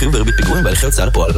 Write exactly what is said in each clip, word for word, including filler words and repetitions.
חיוב בריבית פיגורים והליכי הוצאה לפועל.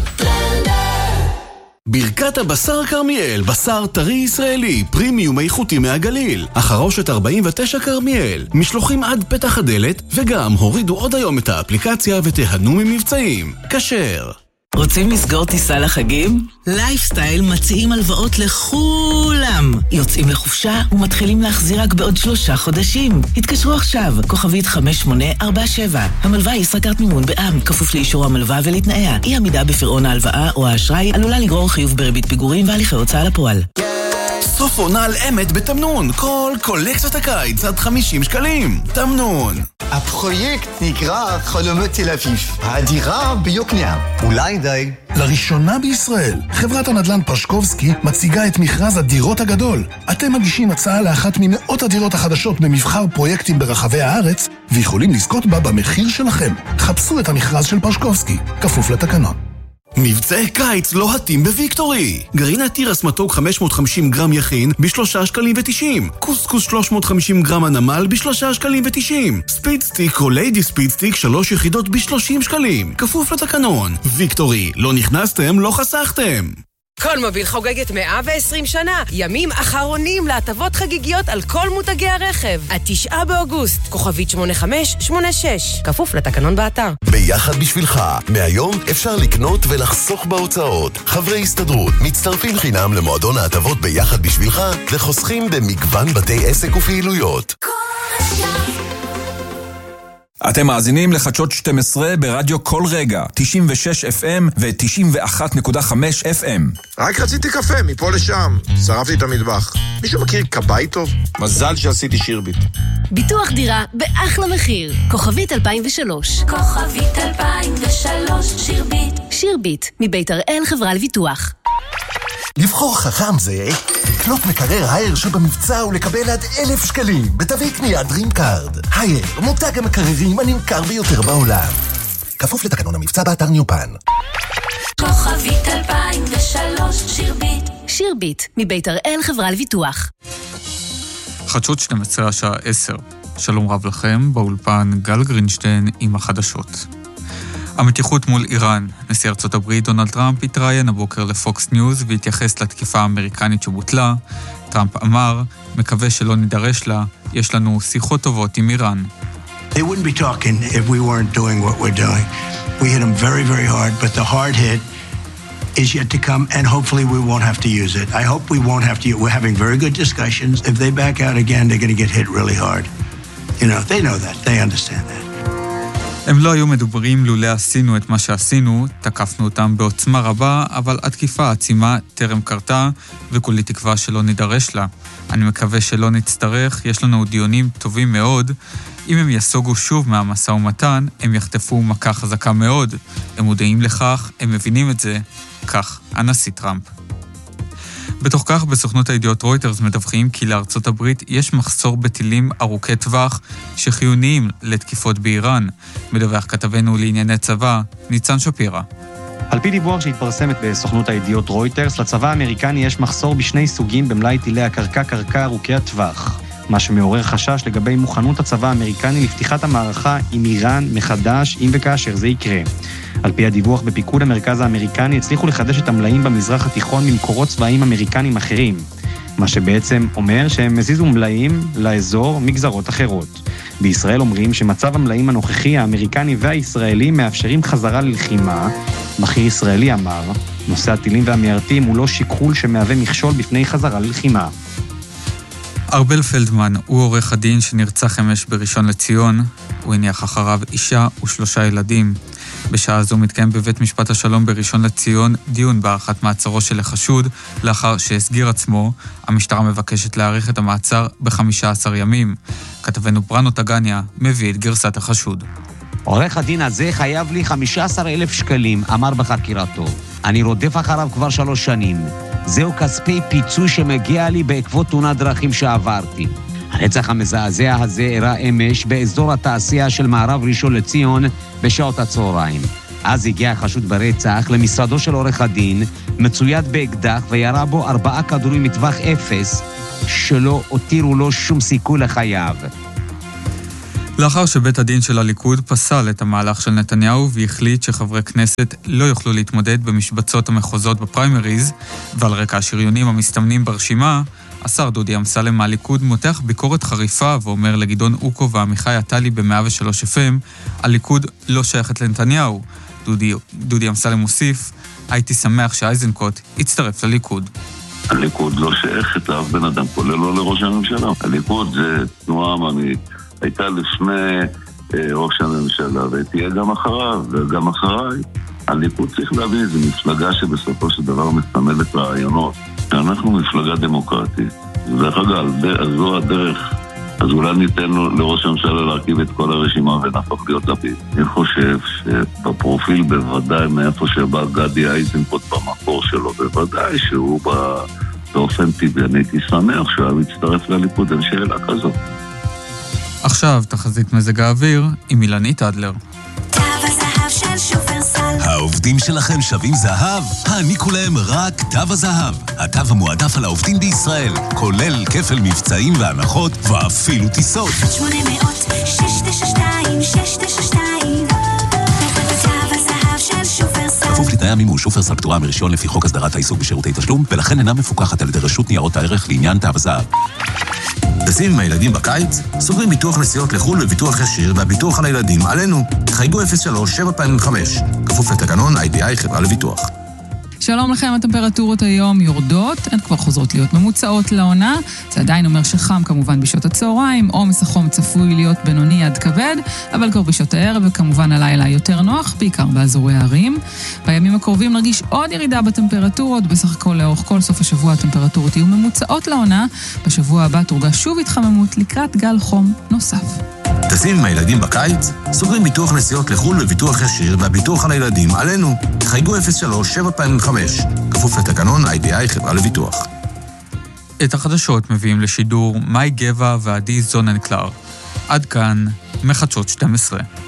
ברכת הבשר כרמיאל, בשר טרי ישראלי, פרימיום איכותי מהגליל. החרושת ארבעים ותשע כרמיאל, משלוחים עד פתח הדלת, וגם הורידו עוד היום את האפליקציה ותהנו ממבצעים. כשר. רוצים לסגור טיסה לחגים? לייפסטייל מציעים הלוואות לכולם. יוצאים לחופשה ומתחילים להחזיר רק בעוד שלושה חודשים. התקשרו עכשיו, כוכבית חמש שמונה ארבע שבע. המלווה היא ישראכרט מימון בע"מ, כפוף לאישור המלווה ולתנאיה. אי עמידה בפירעון ההלוואה או האשראי עלולה לגרור חיוב בריבית פיגורים והליכי הוצאה לפועל. סוף עונה על אמת בתמנון. כל קולקציית הקיץ עד חמישים שקלים. תמנון. הפרויקט נקרא חלומות תל אביב. הדירה ביוקנעם. אולי די. לראשונה בישראל, חברת הנדל"ן פשקובסקי מציגה את מכרז הדירות הגדול. אתם מגישים הצעה לאחת ממאות הדירות החדשות במבחר פרויקטים ברחבי הארץ, ויכולים לזכות בה במחיר שלכם. חפשו את המכרז של פשקובסקי, כפוף לתקנון. מבצעי קיץ לוהטים בוויקטורי. גרעינת תירס מתוק חמש מאות וחמישים גרם יכין בשלושה שקלים ותשעים. קוסקוס שלוש מאות וחמישים גרם הנמל בשלושה שקלים ותשעים. ספיד סטיק או ליידי ספיד סטיק שלוש יחידות בשלושים שקלים. כפוף לתקנון. ויקטורי, לא נכנסתם, לא חסכתם. כל מוביל חוגגת מאה ועשרים שנה. ימים אחרונים להטבות חגיגיות על כל מותגי הרכב. עד תשעה באוגוסט. כוכבית שמונה חמש שמונה שש. כפוף לתקנון באתר. ביחד בשבילך. מהיום אפשר לקנות ולחסוך בהוצאות. חברי הסתדרות מצטרפים חינם למועדון ההטבות ביחד בשבילך וחוסכים במגוון בתי עסק ופעילויות. אתם מאזינים לחדשות שתים עשרה ברדיו כל רגע, תשעים ושש אף אם ו-תשעים ואחת נקודה חמש אף אם. רק רציתי קפה, מפה לשם. שרפתי את המטבח. מישהו מכיר קבאי טוב? מזל שעשיתי שירביט. ביטוח דירה באחלה מחיר. כוכבית אלפיים ושלוש. כוכבית אלפיים ושלוש, שירביט. שירביט, מבית הראל חברה לביטוח. לבחור חכם זה, לקנות מקרר הייר שבמבצע ולקבל עד אלף שקלים בתווי קנייה דרים קארד. הייר, מותג המקררים הנמכר ביותר בעולם. כפוף לתקנון המבצע באתר ניופן. כוכבית אלפיים ושלוש, שירביט. שירביט, מבית הראל חברה לביטוח. חדשות שתים עשרה השעה עשר. שלום רב לכם, באולפן גל גרינשטיין עם החדשות. המתיחות מול איראן. נשיא ארצות הברית דונלד טראמפ התראיין הבוקר לפוקס ניוז והתייחס לתקיפה האמריקנית שבוטלה. טראמפ אמר, מקווה שלא נידרש לה, יש לנו שיחות טובות עם איראן. They wouldn't be talking if we weren't doing what we're doing. We hit them very, very hard, but the hard hit is yet to come, and hopefully we won't have to use it. I hope we won't have to. We're having very good discussions. If they back out again, they're going to get hit really hard. You know, they know that. They understand that. הם לא היו מדוברים לולא עשינו את מה שעשינו, תקפנו אותם בעוצמה רבה, אבל התקיפה העצימה טרם קרתה, וכולי תקווה שלא נידרש לה. אני מקווה שלא נצטרך, יש לנו דיונים טובים מאוד. אם הם יסוגו שוב מהמשא ומתן, הם יחטפו מכה חזקה מאוד. הם מודעים לכך, הם מבינים את זה. כך, הנשיא טראמפ. בתוך כך, בסוכנות הידיעות רויטרס מדווחים כי לארצות הברית יש מחסור בטילים ארוכי טווח שחיוניים לתקיפות באיראן. מדווח כתבנו לענייני צבא, ניצן שפירא. על פי דיווח שהתפרסמת בסוכנות הידיעות רויטרס, לצבא האמריקני יש מחסור בשני סוגים במלאי טילי הקרקע-קרקע ארוכי הטווח. מה שמעורר חשש לגבי מוכנות הצבא האמריקני לפתיחת המערכה עם איראן מחדש, אם וכאשר זה יקרה. על פי הדיווח בפיקוד המרכז האמריקני הצליחו לחדש את המלאים במזרח התיכון ממקורות צבאיים אמריקנים אחרים, מה שבעצם אומר שהם מזיזו מלאים לאזור מגזרות אחרות. בישראל אומרים שמצב המלאים הנוכחי האמריקני והישראלי מאפשרים חזרה ללחימה. בכיר ישראלי אמר, נושא הטילים והמיירטים הוא לא שיקול שמהווה מכשול בפני חזרה ללחימה. ארבל פלדמן הוא עורך הדין שנרצח אמש בראשון לציון. הוא הניח אחריו אישה ושלושה ילדים. בשעה זו מתקיים בבית משפט השלום בראשון לציון דיון בהארכת מעצרו של החשוד לאחר שהסגיר עצמו. המשטרה מבקשת להאריך את המעצר ב-חמישה עשר ימים. כתבנו ברנו טגניה מביא את גרסת החשוד. עורך הדין הזה חייב לי חמישה עשר אלף שקלים, אמר בחקירתו. אני רודף אחריו כבר שלוש שנים. זהו כספי פיצוי שמגיע לי בעקבות תאונת דרכים שעברתי. הרצח המזעזע הזה אירע אמש באזור התעשייה של מערב ראשון לציון בשעות הצהריים. אז הגיע החשוד ברצח למשרדו של עורך הדין, מצויד באקדח וירה בו ארבעה כדורים מטווח אפס שלא הותירו לו שום סיכוי לחייו. לאחר שבית הדין של הליכוד פסל את המהלך של נתניהו והחליט שחברי כנסת לא יוכלו להתמודד במשבצות המחוזות בפריימריז, ועל רקע השריונים המסתמנים ברשימה, השר דודי אמסלם מהליכוד מותח ביקורת חריפה ואומר לגדעון אוקו ועמיחי עטלי ב-מאה ושלוש אף אם, הליכוד לא שייכת לנתניהו. דודי, דודי אמסלם מוסיף, הייתי שמח שאייזנקוט יצטרף לליכוד. הליכוד לא שייכת לאף בן אדם, כולל לא לראש הממשלה. הליכוד זה תנועה עממית, הייתה לפני אה, ראש הממשלה, ותהיה גם אחריו, וגם אחריי. הליכוד צריך להבין, זו מפלגה שבסופו של דבר מסמלת רעיונות. אנחנו מפלגה דמוקרטית. דרך אגב, זו הדרך. אז אולי ניתן לראש הממשלה להרכיב את כל הרשימה ונהפוך להיות לפיד. אני חושב שבפרופיל בוודאי מאיפה שבא גדי איזנקוט במקור שלו, בוודאי שהוא בא באופן טבעי. אני הייתי שמח שהוא יצטרף לליכוד, אין שאלה כזאת. עכשיו תחזית מזג האוויר עם אילנית אדלר. העובדים שלכם שווים זהב? העניקו להם רק תו הזהב. התו המועדף על העובדים בישראל, כולל כפל מבצעים והנחות ואפילו טיסות. שמונה מאות שש תשע שתיים שש תשע שתיים תו הזהב של שופרסל. כפוף לתנאי המימוש, שופרסל פטורה מרישיון לפי חוק הסדרת העיסוק בשירותי תשלום, ולכן אינה מפוקחת על ידי רשות ניירות הערך לעניין תו הזהב. טסים עם הילדים בקיץ? סוגרים ביטוח נסיעות לחו"ל וביטוח ישיר והביטוח על הילדים עלינו. חייגו אפס שלוש שבע פעמים חמש. כפוף לתקנון איי בי איי חברה לביטוח. שלום לכם, הטמפרטורות היום יורדות, הן כבר חוזרות להיות ממוצעות לעונה, זה עדיין אומר שחם כמובן בשעות הצהריים, עומס החום צפוי להיות בינוני עד כבד, אבל כבר בשעות הערב וכמובן הלילה יותר נוח, בעיקר באזורי הערים. בימים הקרובים נרגיש עוד ירידה בטמפרטורות, בסך הכל לאורך כל סוף השבוע הטמפרטורות יהיו ממוצעות לעונה, בשבוע הבא תורגש שוב התחממות לקראת גל חום נוסף. טסים עם הילדים בקיץ? סוגרים ביטוח נסיעות לחו"ל וביטוח ישיר והביטוח על הילדים עלינו. חייגו אפס שלוש שבע פעמים חמש. כפוף לתקנון איי בי איי חברה לביטוח. את החדשות מביאים לשידור מאי גבע ועדי זוננקלר. עד כאן מחדשות שתים עשרה.